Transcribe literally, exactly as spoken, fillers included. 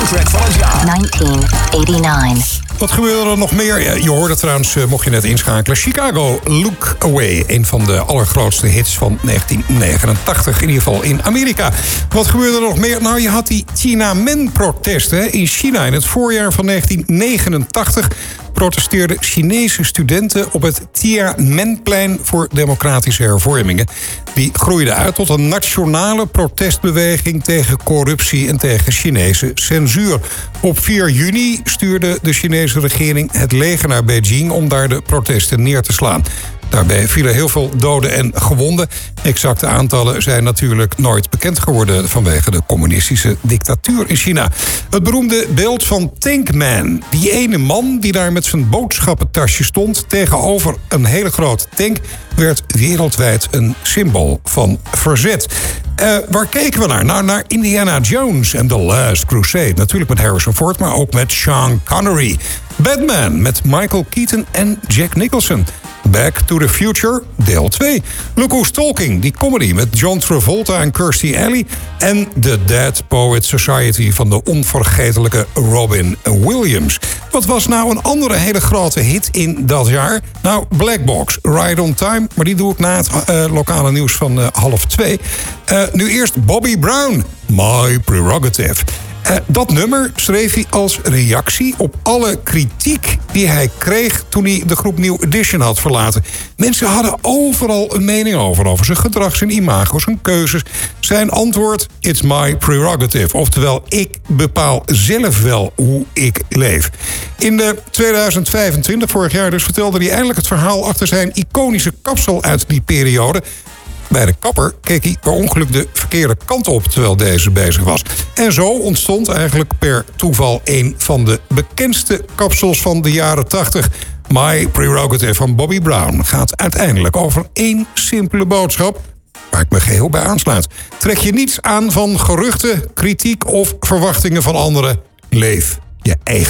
soundtrack van het jaar. negentien negenennegentig. Wat gebeurde er nog meer? Je hoorde trouwens, mocht je net inschakelen, Chicago, Look Away. Een van de allergrootste hits van negentien negenentachtig, in ieder geval in Amerika. Wat gebeurde er nog meer? Nou, je had die Tiananmen-protesten in China. In het voorjaar van negentien negenentachtig protesteerden Chinese studenten op het Tiananmenplein voor democratische hervormingen. Die groeide uit tot een nationale protestbeweging tegen corruptie en tegen Chinese censuur. Op vier juni stuurde de Chinese regering het leger naar Beijing om daar de protesten neer te slaan. Daarbij vielen heel veel doden en gewonden. Exacte aantallen zijn natuurlijk nooit bekend geworden vanwege de communistische dictatuur in China. Het beroemde beeld van Tankman. Die ene man die daar met zijn boodschappentasje stond tegenover een hele grote tank, werd wereldwijd een symbool van verzet. Uh, waar keken we naar? Nou, naar Indiana Jones en The Last Crusade. Natuurlijk met Harrison Ford, maar ook met Sean Connery. Batman met Michael Keaton en Jack Nicholson. Back to the Future, deel twee. Look Who's Talking, die comedy met John Travolta en Kirstie Alley. En The Dead Poets Society van de onvergetelijke Robin Williams. Wat was nou een andere hele grote hit in dat jaar? Nou, Black Box, Ride on Time. Maar die doe ik na het uh, lokale nieuws van uh, half twee. Uh, nu eerst Bobby Brown, My Prerogative. Uh, dat nummer schreef hij als reactie op alle kritiek die hij kreeg toen hij de groep New Edition had verlaten. Mensen hadden overal een mening over, over zijn gedrag, zijn imago, zijn keuzes. Zijn antwoord, it's my prerogative. Oftewel, ik bepaal zelf wel hoe ik leef. In de tweeduizend vijfentwintig, vorig jaar dus, vertelde hij eindelijk het verhaal achter zijn iconische kapsel uit die periode. Bij de kapper keek hij per ongeluk de verkeerde kant op terwijl deze bezig was. En zo ontstond eigenlijk per toeval een van de bekendste kapsels van de jaren tachtig. My Prerogative van Bobby Brown gaat uiteindelijk over één simpele boodschap waar ik me geheel bij aansluit. Trek je niets aan van geruchten, kritiek of verwachtingen van anderen. Leef je eigen